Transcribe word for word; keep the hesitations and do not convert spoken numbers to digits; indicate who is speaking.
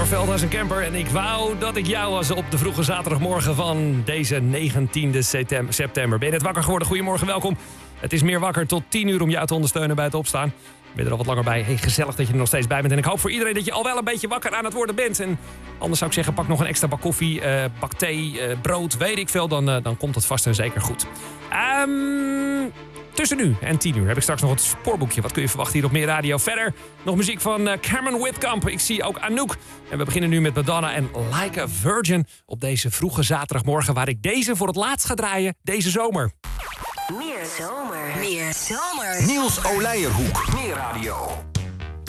Speaker 1: door Veldhuis en Kemper. En ik wou dat ik jou was op de vroege zaterdagmorgen van deze negentiende september. Ben je net wakker geworden? Goedemorgen, welkom. Het is meer wakker tot tien uur om jou te ondersteunen bij het opstaan. Ben je er al wat langer bij? Hey, gezellig dat je er nog steeds bij bent. En ik hoop voor iedereen dat je al wel een beetje wakker aan het worden bent. En anders zou ik zeggen, pak nog een extra bak koffie, uh, bak thee, uh, brood, weet ik veel. Dan, uh, dan komt het vast en zeker goed. Um, tussen nu en tien uur heb ik straks nog het spoorboekje. Wat kun je verwachten hier op Meer Radio? Verder nog muziek van uh, Cameron Whitkamp. Ik zie ook Anouk. En we beginnen nu met Madonna en Like a Virgin op deze vroege zaterdagmorgen, waar ik deze voor het laatst ga draaien deze zomer.
Speaker 2: Meer zomer. Meer zomer. Niels Olijerhoek. Meer radio.